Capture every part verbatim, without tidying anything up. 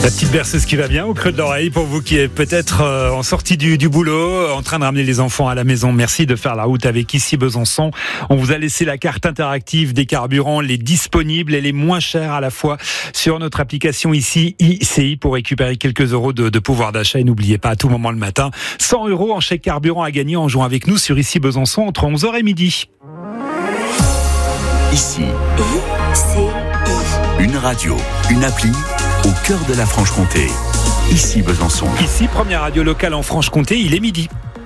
La petite berceuse qui va bien au creux de l'oreille pour vous qui êtes peut-être euh, en sortie du, du boulot, en train de ramener les enfants à la maison. Merci de faire la route avec Ici Besançon. On vous a laissé la carte interactive des carburants, les disponibles et les moins chers à la fois sur notre application ici I C I pour récupérer quelques euros de, de pouvoir d'achat. Et n'oubliez pas à tout moment le matin, cent euros en chèque carburant à gagner en jouant avec nous sur Ici Besançon entre onze heures et midi. Ici, I C I. Une radio, une appli au cœur de la Franche-Comté. Ici Besançon. Ici, première radio locale en Franche-Comté, il est midi.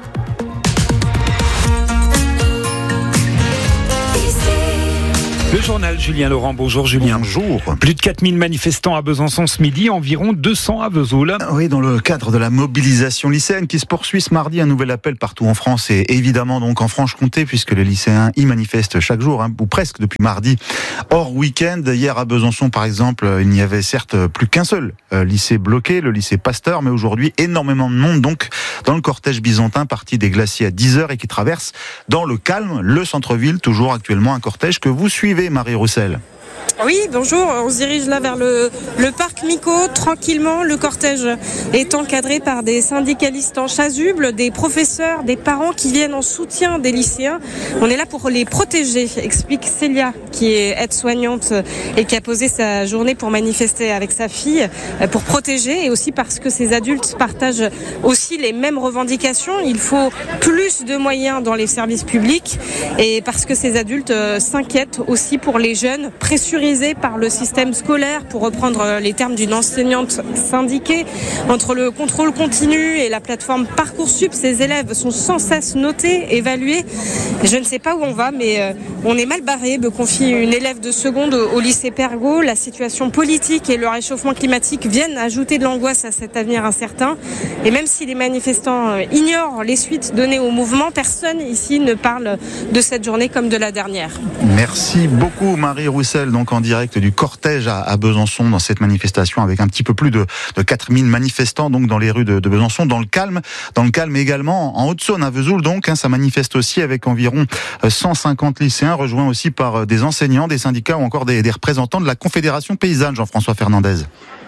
Le journal Julien Laurent, bonjour Julien. Bonjour. Plus de quatre mille manifestants à Besançon ce midi, environ deux cents à Vesoul. Oui, dans le cadre de la mobilisation lycéenne qui se poursuit ce mardi, un nouvel appel partout en France et évidemment donc en Franche-Comté puisque les lycéens y manifestent chaque jour, hein, ou presque depuis mardi, hors week-end. Hier à Besançon par exemple, il n'y avait certes plus qu'un seul euh, lycée bloqué, le lycée Pasteur, mais aujourd'hui énormément de monde donc dans le cortège byzantin parti des Glaciers à dix heures et qui traverse dans le calme le centre-ville, toujours actuellement un cortège que vous suivez, Marie Roussel. Oui, bonjour, on se dirige là vers le, le parc Mico, tranquillement. Le cortège est encadré par des syndicalistes en chasuble, des professeurs, des parents qui viennent en soutien des lycéens. On est là pour les protéger, explique Célia, qui est aide-soignante et qui a posé sa journée pour manifester avec sa fille, pour protéger et aussi parce que ces adultes partagent aussi les mêmes revendications. Il faut plus de moyens dans les services publics et parce que ces adultes s'inquiètent aussi pour les jeunes pressurisés par le système scolaire, pour reprendre les termes d'une enseignante syndiquée. Entre le contrôle continu et la plateforme Parcoursup, ces élèves sont sans cesse notés, évalués. Je ne sais pas où on va, mais on est mal barré, me confie une élève de seconde au lycée Pergaud. La situation politique et le réchauffement climatique viennent ajouter de l'angoisse à cet avenir incertain. Et même si les manifestants ignorent les suites données au mouvement, personne ici ne parle de cette journée comme de la dernière. Merci beaucoup Marie Roussel, donc en direct du cortège à, à Besançon dans cette manifestation avec un petit peu plus de, de quatre mille manifestants donc dans les rues de, de Besançon, dans le calme, dans le calme également en Haute-Saône à Vesoul donc, hein, ça manifeste aussi avec environ cent cinquante lycéens rejoints aussi par des enseignants, des syndicats ou encore des, des représentants de la Confédération paysanne, Jean-François Fernandez.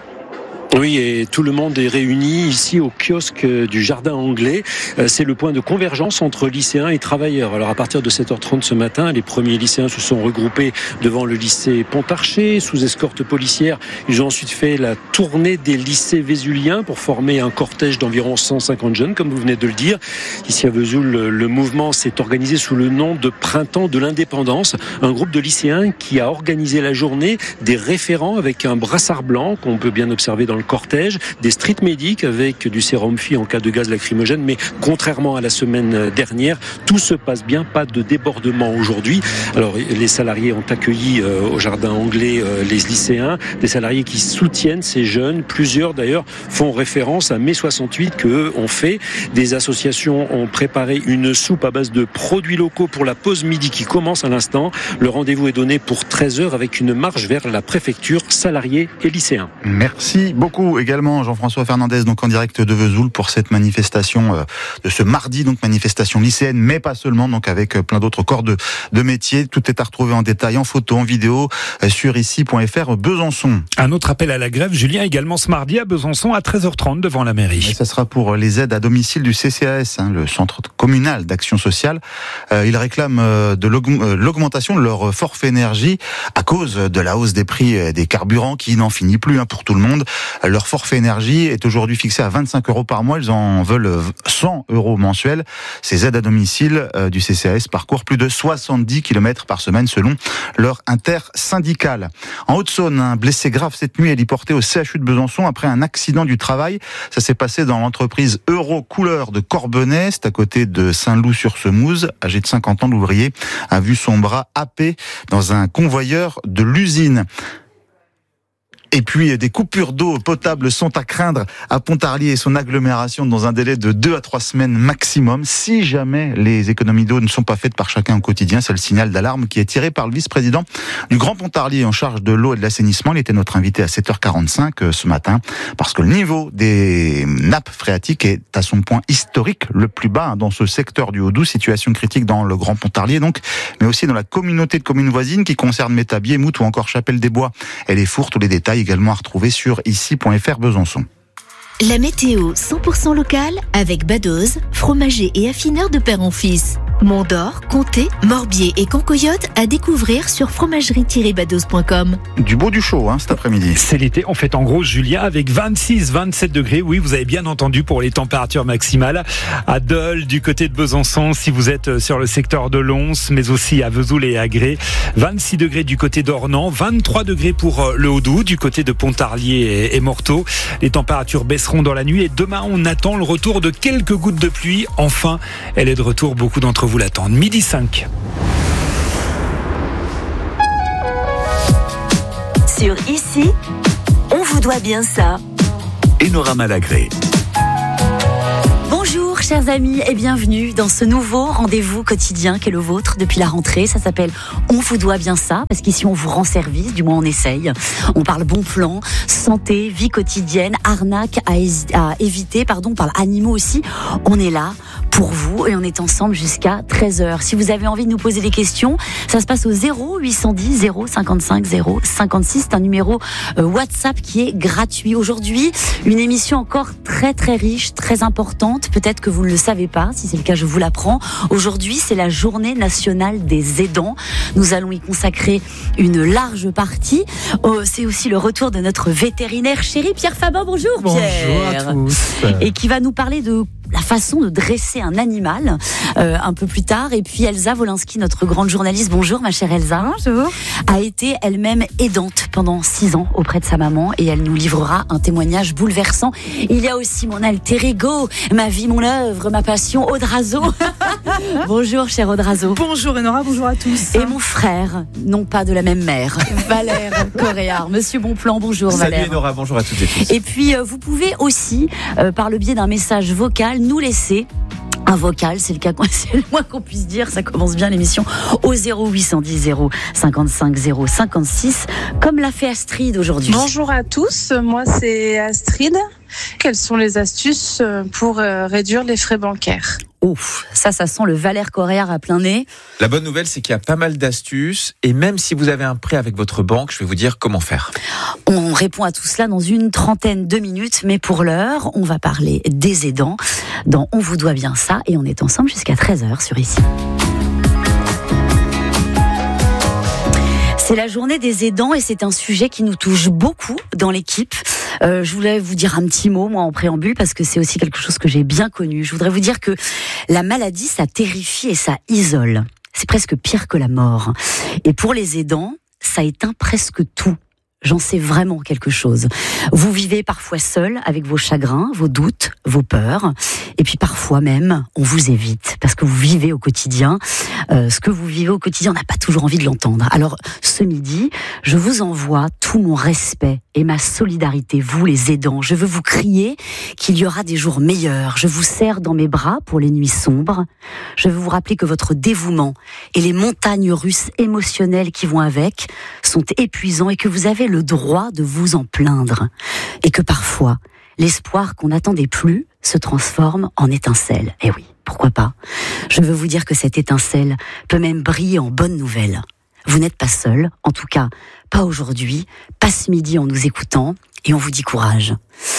Oui, et tout le monde est réuni ici au kiosque du Jardin Anglais. C'est le point de convergence entre lycéens et travailleurs. Alors à partir de sept heures trente ce matin, les premiers lycéens se sont regroupés devant le lycée Pontarché, sous escorte policière. Ils ont ensuite fait la tournée des lycées vésuliens pour former un cortège d'environ cent cinquante jeunes, comme vous venez de le dire. Ici à Vesoul, le mouvement s'est organisé sous le nom de Printemps de l'Indépendance. Un groupe de lycéens qui a organisé la journée, des référents avec un brassard blanc qu'on peut bien observer dans le cortège, des street medics avec du sérum Phi en cas de gaz lacrymogène, mais contrairement à la semaine dernière, tout se passe bien, pas de débordement aujourd'hui. Alors les salariés ont accueilli euh, au Jardin Anglais euh, les lycéens, des salariés qui soutiennent ces jeunes, plusieurs d'ailleurs font référence à mai soixante-huit qu'eux ont fait. Des associations ont préparé une soupe à base de produits locaux pour la pause midi qui commence à l'instant. Le rendez-vous est donné pour treize heures avec une marche vers la préfecture, salariés et lycéens. Merci beaucoup. Beaucoup également Jean-François Fernandez donc en direct de Vesoul pour cette manifestation euh, de ce mardi, donc manifestation lycéenne mais pas seulement, donc avec euh, plein d'autres corps de, de métiers. Tout est à retrouver en détail, en photo, en vidéo euh, sur ici point f r Besançon. Un autre appel à la grève, Julien, également ce mardi à Besançon à treize heures trente devant la mairie. Et ça sera pour les aides à domicile du C C A S, hein, le Centre communal d'action sociale. Euh, ils réclament euh, de l'aug- euh, l'augmentation de leur forfait énergie à cause de la hausse des prix euh, des carburants qui n'en finit plus, hein, pour tout le monde. Leur forfait énergie est aujourd'hui fixé à vingt-cinq euros par mois. Ils en veulent cent euros mensuels. Ces aides à domicile euh, du C C A S parcourent plus de soixante-dix kilomètres par semaine selon leur intersyndicale. En Haute-Saône, un blessé grave cette nuit est déporté au C H U de Besançon après un accident du travail. Ça s'est passé dans l'entreprise Eurocouleur de Corbonnet. C'est à côté de Saint-Loup-sur-Semouse. Âgé de cinquante ans, l'ouvrier a vu son bras happé dans un convoyeur de l'usine. Et puis, des coupures d'eau potable sont à craindre à Pontarlier et son agglomération dans un délai de deux à trois semaines maximum. Si jamais les économies d'eau ne sont pas faites par chacun au quotidien, c'est le signal d'alarme qui est tiré par le vice-président du Grand Pontarlier en charge de l'eau et de l'assainissement. Il était notre invité à sept heures quarante-cinq ce matin parce que le niveau des nappes phréatiques est à son point historique, le plus bas dans ce secteur du Haut-Doubs. Situation critique dans le Grand Pontarlier donc, mais aussi dans la communauté de communes voisines qui concerne Métabier, Mout ou encore Chapelle-des-Bois et les Fours. Tous les détails détails également à retrouver sur ici point f r Besançon. La météo cent pour cent locale avec Badoz, fromager et affineur de père en fils. Mont-d'Or, Comté, Morbier et Cancoyote à découvrir sur fromagerie tiret badoz point com. Du beau du chaud hein, cet après-midi. C'est l'été, on fait en gros Julia avec vingt-six vingt-sept degrés. Oui, vous avez bien entendu pour les températures maximales. À Dole, du côté de Besançon, si vous êtes sur le secteur de Lons, mais aussi à Vesoul et à Gré. vingt-six degrés du côté d'Ornans, vingt-trois degrés pour le Haut-Doubs, du côté de Pontarlier et Morteau. Les températures baisseront dans la nuit et demain, on attend le retour de quelques gouttes de pluie. Enfin, elle est de retour, beaucoup d'entre vous l'attendent. Midi cinq. Sur Ici, on vous doit bien ça. Enora Malagré. Bonjour chers amis et bienvenue dans ce nouveau rendez-vous quotidien qu'est le vôtre depuis la rentrée. Ça s'appelle On vous doit bien ça, parce qu'ici on vous rend service, du moins on essaye. On parle bon plan, santé, vie quotidienne, arnaque à, hés- à éviter, pardon, on parle animaux aussi. On est là pour vous et on est ensemble jusqu'à treize heures. Si vous avez envie de nous poser des questions, ça se passe au zéro huit cent dix zéro cinquante-cinq zéro cinquante-six. C'est un numéro euh, WhatsApp qui est gratuit. Aujourd'hui, une émission encore très très riche, très importante. Peut-être que vous ne le savez pas. Si c'est le cas, je vous l'apprends. Aujourd'hui, c'est la journée nationale des aidants. Nous allons y consacrer une large partie. Oh, c'est aussi le retour de notre vétérinaire chéri, Pierre Fabin. Bonjour, Pierre. Bonjour à tous. Et qui va nous parler de la façon de dresser un animal euh, un peu plus tard. Et puis Elsa Wolinski, notre grande journaliste, bonjour ma chère Elsa. Bonjour. A été elle-même aidante pendant six ans auprès de sa maman et elle nous livrera un témoignage bouleversant. Il y a aussi mon alter ego, ma vie, mon œuvre, ma passion, Audrazo. Bonjour cher Audrazo. Bonjour Enora, bonjour à tous. Et mon frère, non pas de la même mère, Valère Coréard. Monsieur Bonplan, bonjour Valère. Salut Enora, bonjour à toutes et tous. Et puis euh, vous pouvez aussi, euh, par le biais d'un message vocal, nous laisser un vocal, c'est le cas, c'est le moins qu'on puisse dire, ça commence bien l'émission, au zéro huit cent dix zéro cinquante-cinq zéro cinquante-six, comme l'a fait Astrid aujourd'hui. Bonjour à tous, moi c'est Astrid. Quelles sont les astuces pour réduire les frais bancaires ? Ouf, ça, ça sent le Valère Coréard à plein nez. La bonne nouvelle, c'est qu'il y a pas mal d'astuces et même si vous avez un prêt avec votre banque, je vais vous dire comment faire. On répond à tout cela dans une trentaine de minutes, mais pour l'heure, on va parler des aidants dans On vous doit bien ça et on est ensemble jusqu'à treize heures sur Ici. C'est la journée des aidants et c'est un sujet qui nous touche beaucoup dans l'équipe. Euh, je voulais vous dire un petit mot, moi, en préambule, parce que c'est aussi quelque chose que j'ai bien connu. Je voudrais vous dire que la maladie, ça terrifie et ça isole. C'est presque pire que la mort. Et pour les aidants, ça éteint presque tout. J'en sais vraiment quelque chose. Vous vivez parfois seul avec vos chagrins, vos doutes, vos peurs. Et puis parfois même, on vous évite parce que vous vivez au quotidien. Euh, ce que vous vivez au quotidien, on n'a pas toujours envie de l'entendre. Alors ce midi, je vous envoie tout mon respect et ma solidarité, vous les aidants. Je veux vous crier qu'il y aura des jours meilleurs. Je vous serre dans mes bras pour les nuits sombres. Je veux vous rappeler que votre dévouement et les montagnes russes émotionnelles qui vont avec sont épuisants et que vous avez le droit de vous en plaindre. Et que parfois, l'espoir qu'on n'attendait plus se transforme en étincelle. Eh oui, pourquoi pas ? Je veux vous dire que cette étincelle peut même briller en bonne nouvelle. Vous n'êtes pas seul, en tout cas, pas aujourd'hui, pas ce midi en nous écoutant, et on vous dit courage.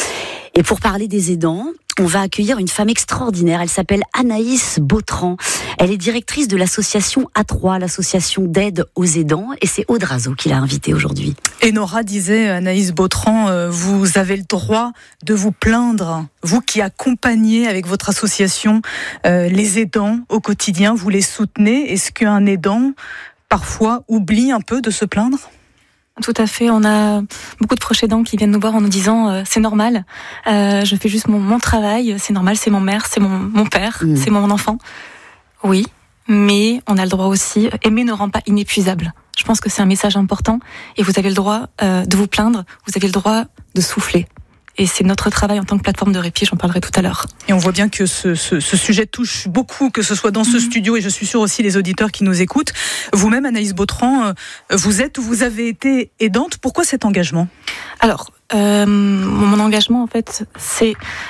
Et pour parler des aidants, on va accueillir une femme extraordinaire. Elle s'appelle Anaïs Bautran. Elle est directrice de l'association A trois, l'association d'aide aux aidants. Et c'est Audrazo qui l'a invitée aujourd'hui. Enora disait, Anaïs Bautran, euh, vous avez le droit de vous plaindre. Vous qui accompagnez avec votre association euh, les aidants au quotidien, vous les soutenez. Est-ce qu'un aidant, parfois, oublie un peu de se plaindre ? Tout à fait, on a beaucoup de proches aidants qui viennent nous voir en nous disant euh, c'est normal, euh, je fais juste mon, mon travail, c'est normal, c'est mon mère, c'est mon, mon père, mmh. c'est mon enfant. Oui, mais on a le droit aussi, aimer ne rend pas inépuisable. Je pense que c'est un message important et vous avez le droit euh, de vous plaindre, vous avez le droit de souffler. Et c'est notre travail en tant que plateforme de répit, j'en parlerai tout à l'heure. Et on voit bien que ce, ce, ce sujet touche beaucoup, que ce soit dans ce mmh. studio, et je suis sûre aussi les auditeurs qui nous écoutent. Vous-même, Anaïs Bautran, vous êtes ou vous avez été aidante. Pourquoi cet engagement ? Alors, euh, mon engagement, en fait, c'est...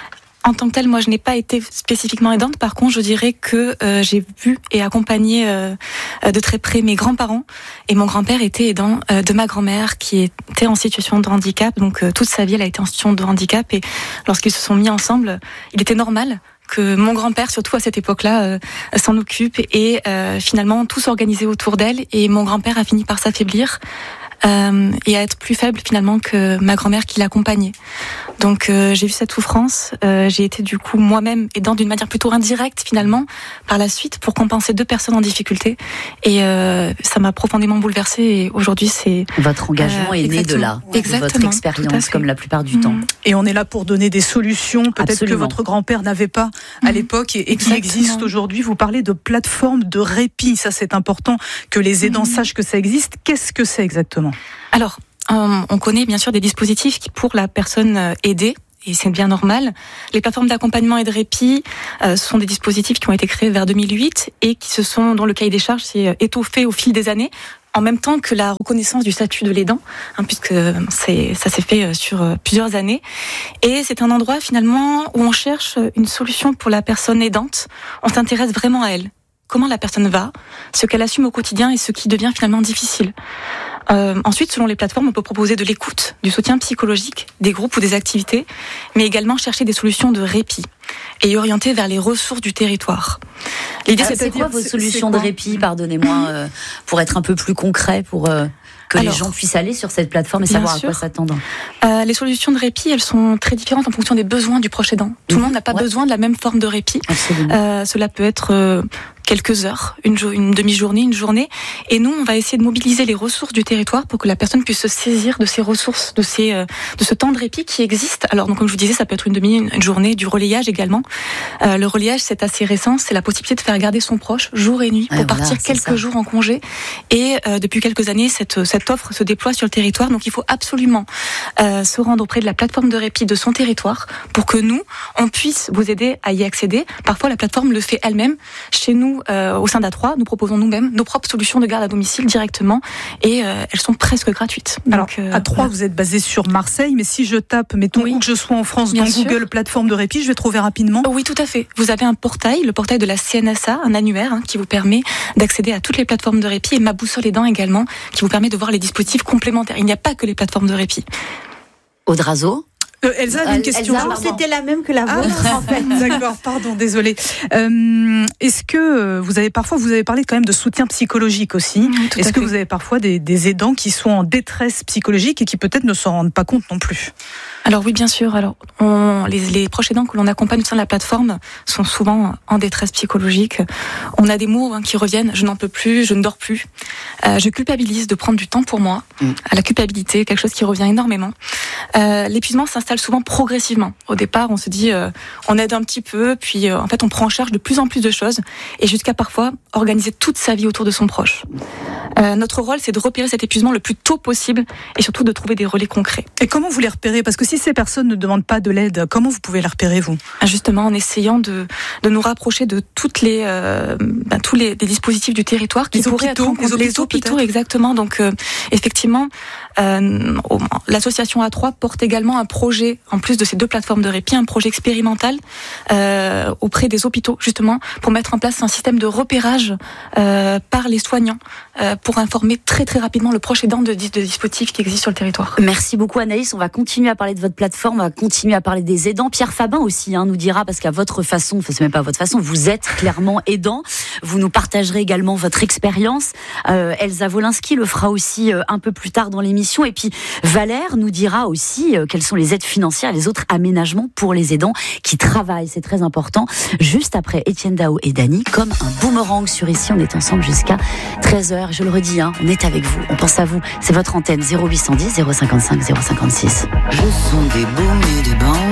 En tant que telle, moi, je n'ai pas été spécifiquement aidante. Par contre, je dirais que euh, j'ai vu et accompagné euh, de très près mes grands-parents. Et mon grand-père était aidant euh, de ma grand-mère qui était en situation de handicap. Donc, euh, toute sa vie, elle a été en situation de handicap. Et lorsqu'ils se sont mis ensemble, il était normal que mon grand-père, surtout à cette époque-là, euh, s'en occupe. Et euh, finalement, tout s'organisait autour d'elle. Et mon grand-père a fini par s'affaiblir. Euh, et à être plus faible finalement que ma grand-mère qui l'accompagnait. Donc euh, j'ai vu cette souffrance, euh, j'ai été du coup moi-même aidant d'une manière plutôt indirecte finalement par la suite pour compenser deux personnes en difficulté et euh, ça m'a profondément bouleversée et aujourd'hui c'est... Votre engagement euh, est né de là, de votre expérience comme la plupart du mmh. temps. Et on est là pour donner des solutions peut-être Absolument. que votre grand-père n'avait pas à mmh. l'époque et, et qui existent aujourd'hui. Vous parlez de plateformes de répit, ça c'est important que les aidants mmh. sachent que ça existe. Qu'est-ce que c'est exactement ? Alors, on connaît bien sûr des dispositifs qui, pour la personne aidée, et c'est bien normal, les plateformes d'accompagnement et de répit euh, sont des dispositifs qui ont été créés vers deux mille huit et qui se sont, dont le cahier des charges s'est étoffé au fil des années, en même temps que la reconnaissance du statut de l'aidant, hein, puisque c'est, ça s'est fait sur plusieurs années. Et c'est un endroit finalement où on cherche une solution pour la personne aidante. On s'intéresse vraiment à elle. Comment la personne va, ce qu'elle assume au quotidien et ce qui devient finalement difficile. Euh, ensuite, selon les plateformes, on peut proposer de l'écoute, du soutien psychologique, des groupes ou des activités, mais également chercher des solutions de répit et orienter vers les ressources du territoire. L'idée, ah, c'est, c'est quoi vos solutions de répit, pardonnez-moi, euh, pour être un peu plus concret, pour euh, que Alors, les gens puissent aller sur cette plateforme et savoir sûr. à quoi s'attendre. Euh, les solutions de répit, elles sont très différentes en fonction des besoins du proche aidant. Tout mmh. le monde n'a pas ouais. besoin de la même forme de répit. Euh, cela peut être euh, quelques heures, une, jo- une demi-journée, une journée. Et nous, on va essayer de mobiliser les ressources du territoire pour que la personne puisse se saisir de ces ressources, de, ces, euh, de ce temps de répit qui existe. Alors, donc, comme je vous disais, ça peut être une demi, une journée, du relayage également. Euh, le relayage, c'est assez récent. C'est la possibilité de faire garder son proche jour et nuit pour ah, voilà, partir quelques ça. jours en congé. Et euh, depuis quelques années, cette, cette offre se déploie sur le territoire. Donc, il faut absolument euh, se rendre auprès de la plateforme de répit de son territoire pour que nous, on puisse vous aider à y accéder. Parfois, la plateforme le fait elle-même. Chez nous, euh, au sein d'A trois, nous proposons nous-mêmes nos propres solutions de garde à domicile directement et euh, elles sont presque gratuites. Alors, donc, euh, à trois, voilà. vous êtes basé sur Marseille, mais si je tape, mettons, oui. où que je sois en France, Bien dans sûr. Google plateforme de répit, je vais trouver rapidement. Oui, tout à fait. Vous avez un portail, le portail de la C N S A, un annuaire hein, qui vous permet d'accéder à toutes les plateformes de répit et Ma Boussole Aidant également, qui vous permet de voir les dispositifs complémentaires. Il n'y a pas que les plateformes de répit. Audrazo. Euh, Elsa avait une question. Elsa, c'était la même que la vôtre, ah, en fait. D'accord, pardon, désolée. Euh, est-ce que vous avez parfois, vous avez parlé quand même de soutien psychologique aussi. Mmh, est-ce que fait. vous avez parfois des, des aidants qui sont en détresse psychologique et qui peut-être ne s'en rendent pas compte non plus? Alors oui, bien sûr. Alors, on, les, les proches aidants que l'on accompagne au sein de la plateforme sont souvent en détresse psychologique. On a des mots hein, qui reviennent. Je n'en peux plus, je ne dors plus. Euh, je culpabilise de prendre du temps pour moi. Mmh. À la culpabilité, quelque chose qui revient énormément. Euh, l'épuisement s'installe souvent progressivement. Au départ, on se dit, euh, on aide un petit peu, puis euh, en fait, on prend en charge de plus en plus de choses, et jusqu'à parfois organiser toute sa vie autour de son proche. Euh, notre rôle, c'est de repérer cet épuisement le plus tôt possible, et surtout de trouver des relais concrets. Et comment vous les repérez? Parce que si ces personnes ne demandent pas de l'aide, comment vous pouvez les repérer, vous? Justement, en essayant de, de nous rapprocher de toutes les, euh, ben, tous les, les dispositifs du territoire qui les pourraient hôpitaux, être les hôpitaux, les hôpitaux exactement. Donc, euh, effectivement, euh, l'association A trois porte également un projet, en plus de ces deux plateformes de répit, un projet expérimental euh, auprès des hôpitaux, justement, pour mettre en place un système de repérage euh, par les soignants, euh, pour informer très très rapidement le proche aidant de, de dispositifs qui existent sur le territoire. Merci beaucoup Anaïs, on va continuer à parler de votre plateforme, on va continuer à parler des aidants. Pierre Fabin aussi hein, nous dira, parce qu'à votre façon, enfin c'est même pas à votre façon, vous êtes clairement aidant, vous nous partagerez également votre expérience. Euh, Elsa Wolinski le fera aussi euh, un peu plus tard dans l'émission, et puis Valère nous dira aussi euh, quelles sont les aides financières, les autres aménagements pour les aidants qui travaillent, c'est très important. Juste après Étienne Dao et Dany, comme un boomerang sur Ici, on est ensemble jusqu'à treize heures. Je le redis, hein, on est avec vous, on pense à vous. C'est votre antenne zéro huit cent dix zéro cinquante-cinq zéro cinquante-six. Je sens des baumes et des bains.